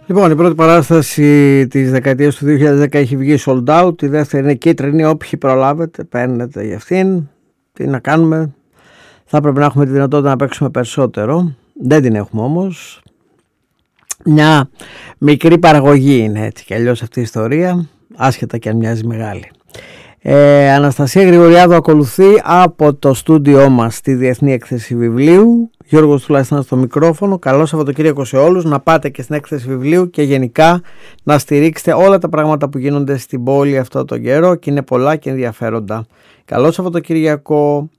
Λοιπόν, η πρώτη παράσταση της δεκαετίας του 2010 έχει βγει sold out. Η δεύτερη είναι κίτρινη. Όποιοι προλάβετε, παίρνετε για αυτήν. Τι να κάνουμε. Θα πρέπει να έχουμε τη δυνατότητα να παίξουμε περισσότερο. Δεν την έχουμε όμως. Μια μικρή παραγωγή είναι έτσι κι αλλιώς αυτή η ιστορία, άσχετα και αν μοιάζει μεγάλη. Αναστασία Γρηγοριάδου ακολουθεί από το στούντιό μας στη Διεθνή Έκθεση Βιβλίου. Γιώργος τουλάχιστον στο μικρόφωνο. Καλό Σαββατοκύριακο σε όλους. Να πάτε και στην Έκθεση Βιβλίου και γενικά να στηρίξετε όλα τα πράγματα που γίνονται στην πόλη αυτό τον καιρό και είναι πολλά και ενδιαφέροντα. Καλό Σαββατοκύριακο.